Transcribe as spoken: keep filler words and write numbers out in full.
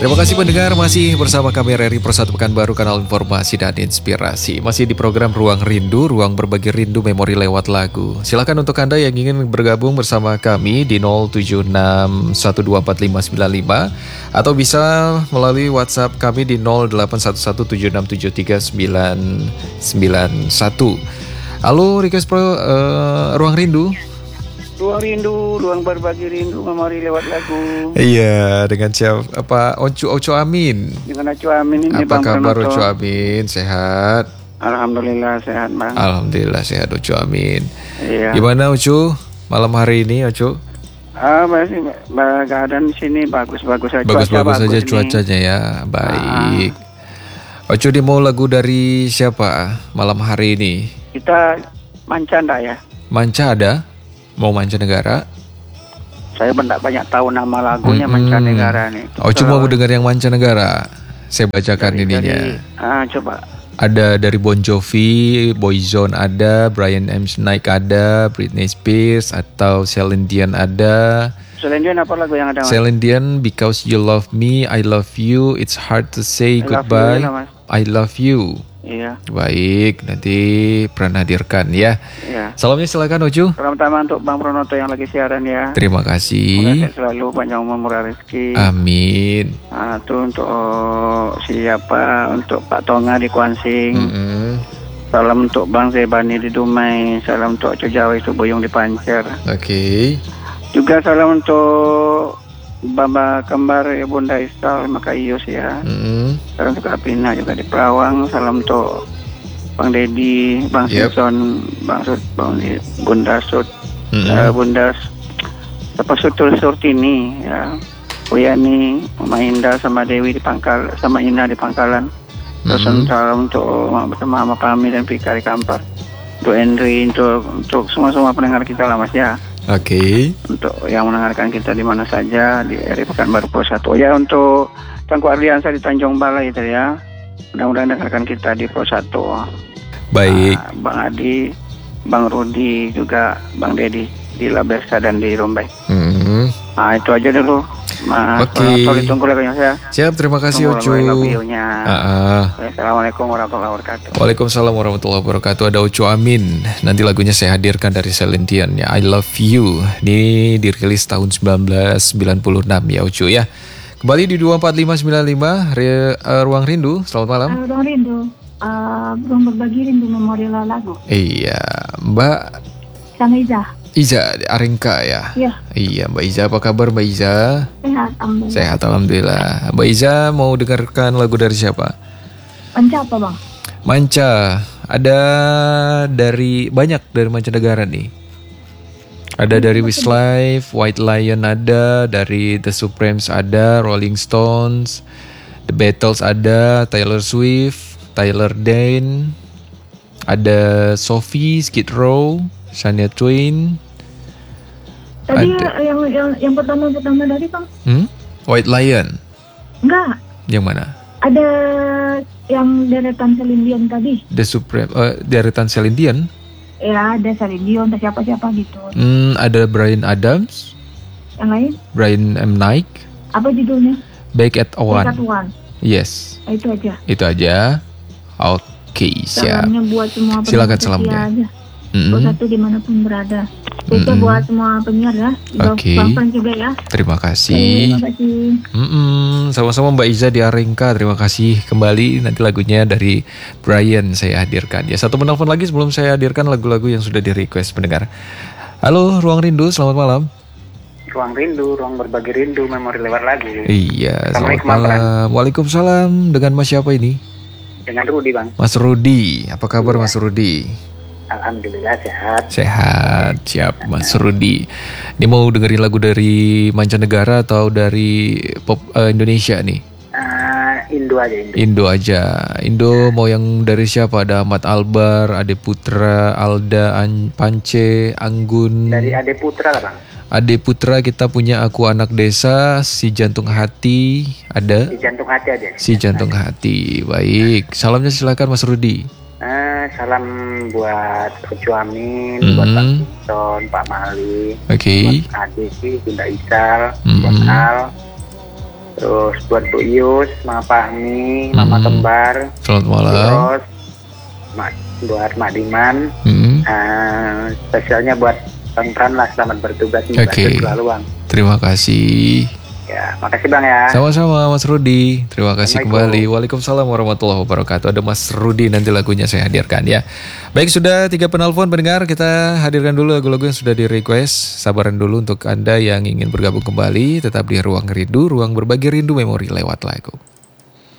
Terima kasih pendengar, masih bersama kami R R I Pro satu Pekanbaru, kanal informasi dan inspirasi. Masih di program Ruang Rindu, ruang berbagi rindu memori lewat lagu. Silakan untuk Anda yang ingin bergabung bersama kami di nol tujuh enam satu dua empat lima sembilan lima atau bisa melalui WhatsApp kami di nol delapan satu satu tujuh enam tujuh tiga sembilan sembilan satu. Halo, request pro uh, Ruang Rindu. Ruang rindu, ruang berbagi rindu, memori lewat lagu. Iya, dengan siapa? Apa Ocu Ocu Amin? Dengan Ocu Amin ini. Apa Bang kabar Pranoto? Ocu Amin? Sehat? Alhamdulillah sehat, Bang. Alhamdulillah sehat Ocu Amin. Iya. Gimana Ocu malam hari ini Ocu? Ah, masih keadaan di sini bagus-bagus saja. Bagus-bagus saja bagus cuacanya ya. Baik. Ah. Ocu, dia mau lagu dari siapa malam hari ini? Kita manca enggak ya? Manca ada? Mau mancanegara? Saya tidak banyak tahu nama lagunya Mm-mm. mancanegara nih. Oh, cuma mau dengar yang mancanegara. Saya bacakan dari, ininya. dari, ah, coba. Ada dari Bon Jovi, Boyzone ada, Brian McKnight ada, Britney Spears atau Celine Dion ada. Celine Dion apa lagu yang ada, Mas? Celine Dion, Because You Love Me, I Love You, It's Hard to Say I Goodbye, love you, Mas. I Love You. Iya. Baik, nanti pernah hadirkan ya. Iya. Salamnya silakan Oju. Pertama untuk Bang Pranoto yang lagi siaran ya. Terima Semoga kasih. sehat selalu, panjang umur, murah rezeki. Amin. Ah, itu untuk oh, siapa? Untuk Pak Tonga di Kuansing. Mm-mm. Salam untuk Bang Zebani di Dumai. Salam untuk Ojo Jawa itu Buyung di Pancer. Oke. Juga salam untuk Bamba Kembar ya Bunda Isal Makayus ya. Mm-mm. Salam untuk Apina juga di Perawang. Salam untuk Bang Dedi, Bang Yep. Simpson, Bang Sud, Bang Di- Bunda Sud, Mm-mm. eh, Bunda S- apa Sutul Surtini ya. Uyani, Mama Indah sama Dewi di Pangkal, sama Ina di Pangkalan. Terus Mm-mm. salam untuk bersama Mama Pami dan Pika di Kampar. Untuk Henry, untuk untuk semua-semua pendengar kita lah Mas ya. Oke. Untuk yang mendengarkan kita di mana saja di R I Pekanbaru Pro satu. Ya untuk Tangku Ardiansa di Tanjung Balai itu ya. Mudah-mudahan dengarkan kita di Pro satu. Baik. Ah, Bang Adi, Bang Rudi juga Bang Dedi di Labersa dan di Rombay. Mm-mm. Nah itu aja dulu. Mas, Oke. Pranoto, ditunggu lagunya saya. Siap, terima kasih Tunggu Oju. lagu-lagunya. Ah, ah. Assalamualaikum warahmatullahi wabarakatuh. Waalaikumsalam warahmatullahi wabarakatuh. Ada Ocu Amin. Nanti lagunya saya hadirkan dari Celine Dion ya. I Love You. Ini dirilis tahun seribu sembilan ratus sembilan puluh enam ya Ocu ya. Kembali di dua empat lima sembilan lima Re, uh, Ruang Rindu. Selamat malam. Uh, ruang rindu, uh, ruang berbagi rindu memori lagu. Iya, Mbak Sama Iza, Iza Aringka ya. ya Iya, Mbak Iza, apa kabar Mbak Iza? sehat, alhamdulillah. Sehat alhamdulillah. Mbak Iza mau dengarkan lagu dari siapa? Panca apa bang? Manca. Ada dari banyak dari mancanegara nih. Ada dari Westlife, White Lion ada, dari The Supremes ada, Rolling Stones, The Beatles ada, Taylor Swift, Tyler Dane, ada Sophie, Skid Row, Shania Twain. Tadi Ada. yang yang yang pertama pertama dari bang? Hmm? White Lion. Enggak, Yang mana? ada yang deretan Celine Dion tadi. The Supreme, uh, deretan Celine Dion. Ya ada Celine Dion, ada siapa-siapa gitu. Hmm, ada Bryan Adams, Yang lain Brian McKnight, apa judulnya? Back at One. Dekat One. Yes, Nah, itu aja. itu aja. Oke, siap. Salamnya buat semua Silakan pendengar salamnya. setia aja. Mm-mm. Pro satu dimanapun berada. Itu Mm-mm. buat semua penyiar ya. Oke. Bang juga ya. Terima Terima kasih. kasih. Mm-mm, sama-sama Mbak Iza di Aringka. Terima kasih kembali. Nanti lagunya dari Brian saya hadirkan. Ya, satu menelpon lagi sebelum saya hadirkan lagu-lagu yang sudah di request pendengar. Halo, Ruang Rindu. Selamat malam. Ruang rindu, ruang berbagi rindu, memori lewat lagu. Iya, selamat Assalamualaikum, Bang. malam. Waalaikumsalam. Dengan Mas siapa ini? Dengan Rudi Bang. Mas Rudi. Apa kabar Mas Rudi? Alhamdulillah sehat. Sehat, siap Mas Rudi. Ini mau dengerin lagu dari mancanegara atau dari pop eh, Indonesia nih? Uh, Indo aja Indo. Indo aja. Indo mau yang dari siapa? Ada Ahmad Albar, Ade Putra, Alda, An- Pance, Anggun. Dari Ade Putra lah Bang. Ade Putra kita punya Aku Anak Desa, Si Jantung Hati, ada Di jantung hati aja. Si Jantung Hati. Baik, salamnya silakan Mas Rudi. Uh, salam buat Ocu Amin, Mhm. buat Pak Simpson, Pak Mali, Oke. buat Adi sih, Bunda Isal, Mhm. buat Al, Terus buat Bu Ius, Mama Fahmi, Mama Hmm. Kembar, Selamat malam. Terus Mak, buat Mak Diman, Hmm. uh, spesialnya buat Bang Pran lah, selamat bertugas nih, Oke. selalu Bang. Terima kasih. Ya, makasih Bang ya. Sama-sama Mas Rudi. Terima kasih kembali. Assalamualaikum. Waalaikumsalam warahmatullahi wabarakatuh. Ada Mas Rudi, nanti lagunya saya hadirkan ya. Baik, sudah tiga penelpon pendengar. Kita hadirkan dulu lagu-lagu yang sudah di request. Sabaran dulu untuk Anda yang ingin bergabung kembali. Tetap di Ruang Rindu, ruang berbagi rindu memori lewat lagu.